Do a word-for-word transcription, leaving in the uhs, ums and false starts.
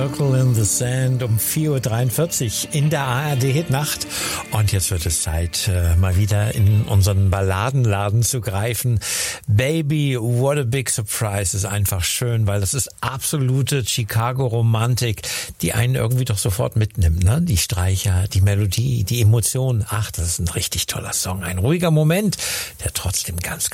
Circle in the Sand um vier Uhr dreiundvierzig in der A R D-Hitnacht. Und jetzt wird es Zeit, äh, mal wieder in unseren Balladenladen zu greifen. Baby, what a big surprise ist einfach schön, weil das ist absolute Chicago-Romantik, die einen irgendwie doch sofort mitnimmt, ne? Die Streicher, die Melodie, die Emotionen. Ach, das ist ein richtig toller Song. Ein ruhiger Moment, der trotzdem ganz